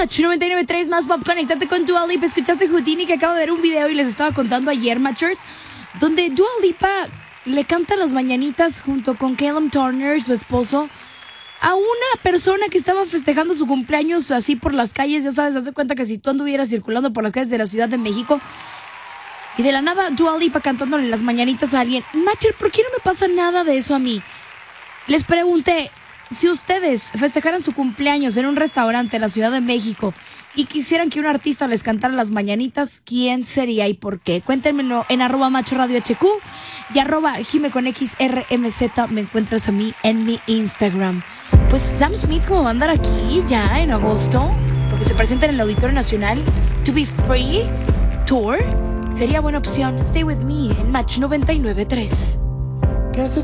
Match 99.3 más pop. Conéctate con Dua Lipa. Escuchaste Houdini, que acabo de ver un video y les estaba contando ayer, Matchers, donde Dua Lipa le canta las mañanitas junto con Callum Turner, su esposo, a una persona que estaba festejando su cumpleaños así por las calles. Ya sabes, hace cuenta que si tú anduvieras circulando por las calles de la Ciudad de México y de la nada Dua Lipa cantándole las mañanitas a alguien. Matcher, ¿por qué no me pasa nada de eso a mí? Les pregunté, si ustedes festejaran su cumpleaños en un restaurante en la Ciudad de México y quisieran que un artista les cantara las mañanitas, ¿quién sería y por qué? Cuéntenmelo en @MachoRadioHQ y @JimeConXRMZ. Me encuentras a mí en mi Instagram. Pues Sam Smith, como va a andar aquí ya en agosto, porque se presenta en el Auditorio Nacional, To Be Free Tour, sería buena opción. Stay with me en Match 99.3. Guess it's